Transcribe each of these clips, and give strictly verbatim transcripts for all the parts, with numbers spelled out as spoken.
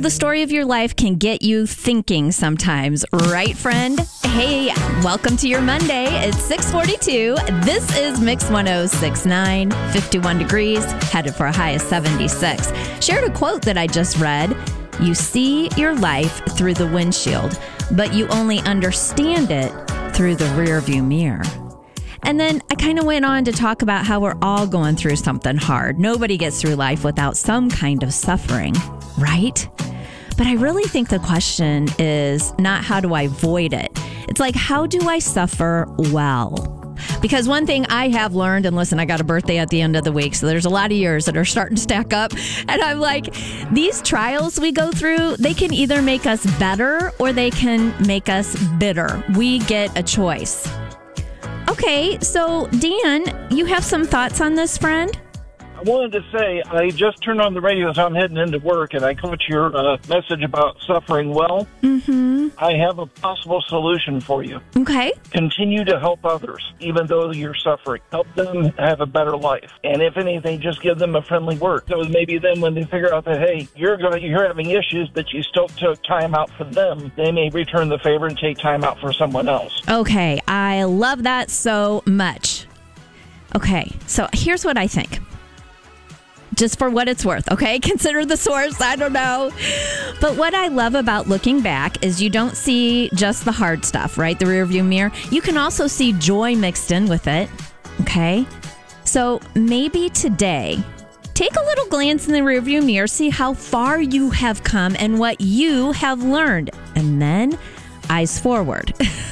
the story of your life can get you thinking sometimes, right, friend? Hey, welcome to your Monday. It's six forty-two. This is Mix one oh six point nine, fifty-one degrees, headed for a high of seventy-six. Shared a quote that I just read. You see your life through the windshield, but you only understand it through the rearview mirror. And then I kind of went on to talk about how we're all going through something hard. Nobody gets through life without some kind of suffering, right? But I really think the question is not how do I avoid it? It's like, how do I suffer well? Because one thing I have learned, and listen, I got a birthday at the end of the week, so there's a lot of years that are starting to stack up. And I'm like, these trials we go through, they can either make us better or they can make us bitter. We get a choice. Okay, so Dan, you have some thoughts on this, friend? I wanted to say, I just turned on the radio as I'm heading into work, and I caught your uh, message about suffering well. Mm-hmm. I have a possible solution for you. Okay. Continue to help others, even though you're suffering. Help them have a better life. And if anything, just give them a friendly word. So maybe then when they figure out that, hey, you're going, you're having issues, but you still took time out for them, they may return the favor and take time out for someone else. Okay, I love that so much. Okay, so here's what I think. Just for what it's worth, okay? Consider the source, I don't know. But what I love about looking back is you don't see just the hard stuff, right? The rearview mirror. You can also see joy mixed in with it, okay? So maybe today, take a little glance in the rearview mirror, see how far you have come and what you have learned. And then eyes forward.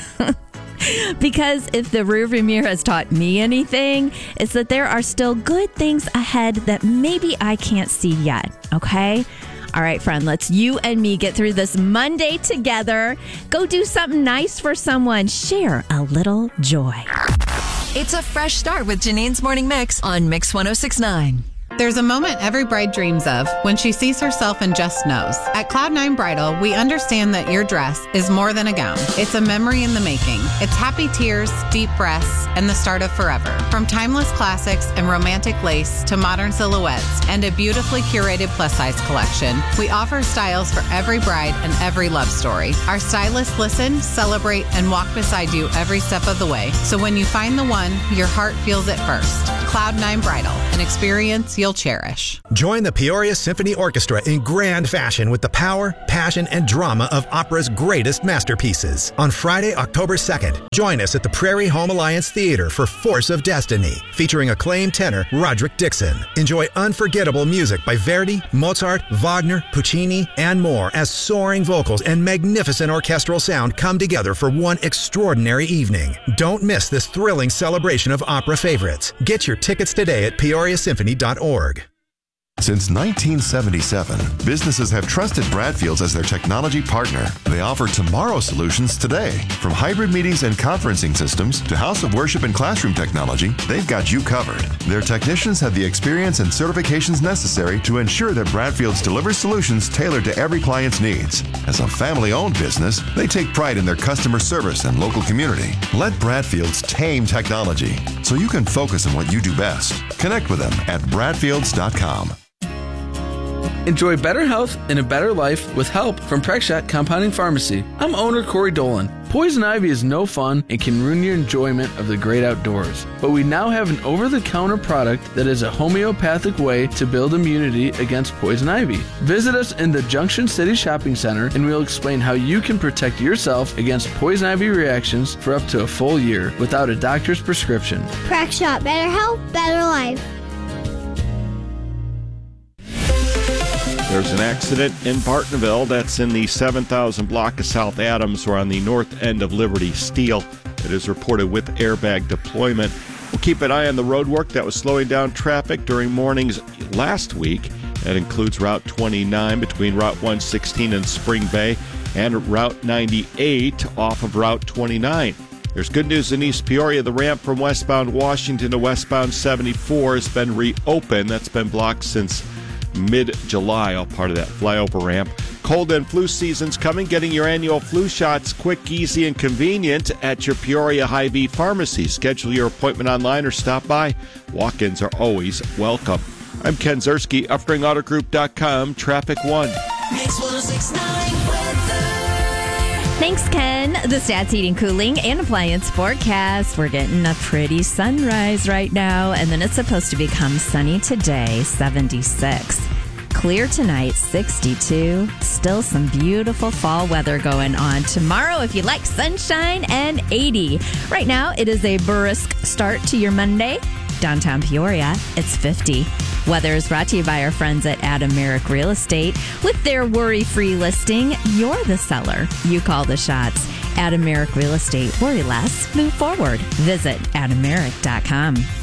Because if the rearview mirror has taught me anything, it's that there are still good things ahead that maybe I can't see yet, okay? All right, friend, let's you and me get through this Monday together. Go do something nice for someone. Share a little joy. It's a fresh start with Janine's Morning Mix on Mix one oh six point nine. There's a moment every bride dreams of when she sees herself and just knows. At Cloud nine Bridal, we understand that your dress is more than a gown. It's a memory in the making. It's happy tears, deep breaths, and the start of forever. From timeless classics and romantic lace to modern silhouettes and a beautifully curated plus-size collection, we offer styles for every bride and every love story. Our stylists listen, celebrate, and walk beside you every step of the way. So when you find the one, your heart feels it first. Cloud nine Bridal, an experience you'll cherish. Join the Peoria Symphony Orchestra in grand fashion with the power, passion, and drama of opera's greatest masterpieces. On Friday, October second, join us at the Prairie Home Alliance Theater for Force of Destiny, featuring acclaimed tenor Roderick Dixon. Enjoy unforgettable music by Verdi, Mozart, Wagner, Puccini, and more as soaring vocals and magnificent orchestral sound come together for one extraordinary evening. Don't miss this thrilling celebration of opera favorites. Get your tickets today at peoria symphony dot org. Since nineteen seventy-seven, businesses have trusted Bradfields as their technology partner. They offer tomorrow solutions today. From hybrid meetings and conferencing systems to house of worship and classroom technology, they've got you covered. Their technicians have the experience and certifications necessary to ensure that Bradfields delivers solutions tailored to every client's needs. As a family-owned business, they take pride in their customer service and local community. Let Bradfields tame technology so you can focus on what you do best. Connect with them at bradfields dot com. Enjoy better health and a better life with help from Prexshot Compounding Pharmacy. I'm owner Corey Dolan. Poison ivy is no fun and can ruin your enjoyment of the great outdoors. But we now have an over-the-counter product that is a homeopathic way to build immunity against poison ivy. Visit us in the Junction City Shopping Center and we'll explain how you can protect yourself against poison ivy reactions for up to a full year without a doctor's prescription. Prexshot, better health, better life. There's an accident in Bartonville. That's in the seven thousand block of South Adams or on the north end of Liberty Steel. It is reported with airbag deployment. We'll keep an eye on the road work that was slowing down traffic during mornings last week. That includes Route twenty-nine between Route one sixteen and Spring Bay and Route ninety-eight off of Route twenty-nine. There's good news in East Peoria. The ramp from westbound Washington to westbound seventy-four has been reopened. That's been blocked since mid-July, all part of that flyover ramp. Cold and flu season's coming. Getting your annual flu shots quick, easy, and convenient at your Peoria Hy-Vee pharmacy. Schedule your appointment online or stop by. Walk-ins are always welcome. I'm Ken Zerski, Uftring Auto Group dot com, Traffic One. Mix one oh six point nine weather. Thanks, Ken. The Stats Heating, Cooling, and Appliance forecast. We're getting a pretty sunrise right now, and then it's supposed to become sunny today, seventy-six. Clear tonight, sixty-two. Still some beautiful fall weather going on tomorrow if you like sunshine, and eighty. Right now, it is a brisk start to your Monday. Downtown Peoria, it's fifty. Weather is brought to you by our friends at Adam Merrick Real Estate. With their worry-free listing, you're the seller. You call the shots. Adam Merrick Real Estate. Worry less. Move forward. Visit adam merrick dot com.